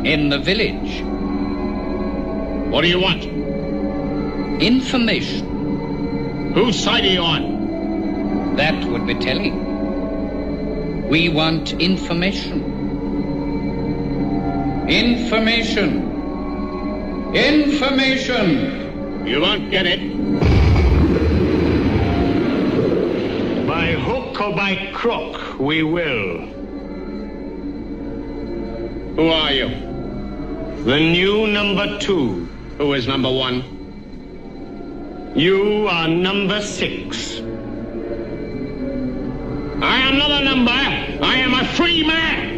In the village. What do you want? Information. Whose side are you on? That would be telling. We want information. Information. Information. You won't get it. By hook or by crook, we will. Who are you? The new number 2. Who is number 1? You are number 6. I am not a number. I am a free man.